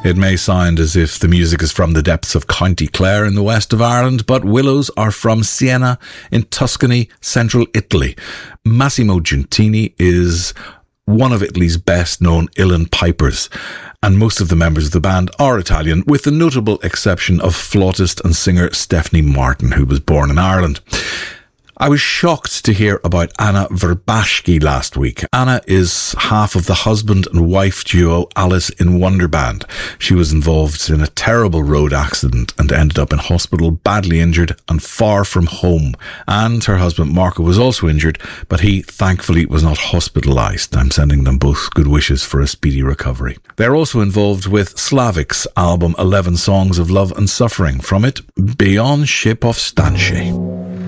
It may sound as if the music is from the depths of County Clare in the west of Ireland, but Willows are from Siena in Tuscany, central Italy. Massimo Giuntini is one of Italy's best known uilleann pipers, and most of the members of the band are Italian, with the notable exception of flautist and singer Stephanie Martin, who was born in Ireland. I was shocked to hear about Anna Verbashki last week. Anna is half of the husband and wife duo Alice in Wonderland. She was involved in a terrible road accident and ended up in hospital, badly injured and far from home. And her husband Marco was also injured, but he thankfully was not hospitalised. I'm sending them both good wishes for a speedy recovery. They're also involved with Slavik's album 11 Songs of Love and Suffering. From it, Beyond Ship of Stanche.